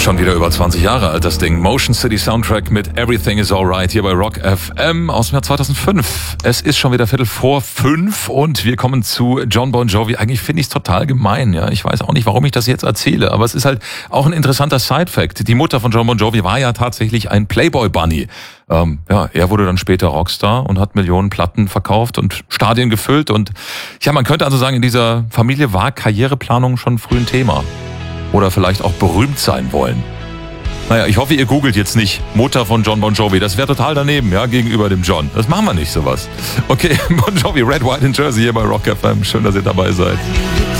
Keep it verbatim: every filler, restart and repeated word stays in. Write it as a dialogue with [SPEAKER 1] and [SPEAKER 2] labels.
[SPEAKER 1] Schon wieder über zwanzig Jahre alt, das Ding. Motion City Soundtrack mit Everything is Alright hier bei Rock F M aus dem Jahr zweitausendfünf. Es ist schon wieder Viertel vor fünf und wir kommen zu Jon Bon Jovi. Eigentlich finde ich es total gemein, ja. Ich weiß auch nicht, warum ich das jetzt erzähle, aber es ist halt auch ein interessanter Side-Fact. Die Mutter von Jon Bon Jovi war ja tatsächlich ein Playboy-Bunny. Ähm, ja, er wurde dann später Rockstar und hat Millionen Platten verkauft und Stadien gefüllt. Und ja, man könnte also sagen, in dieser Familie war Karriereplanung schon früh ein Thema. Oder vielleicht auch berühmt sein wollen. Naja, ich hoffe, ihr googelt jetzt nicht Mutter von Jon Bon Jovi. Das wäre total daneben, ja, gegenüber dem John. Das machen wir nicht, sowas. Okay, Bon Jovi, Red, White and Jersey hier bei Rock F M. Schön, dass ihr dabei seid.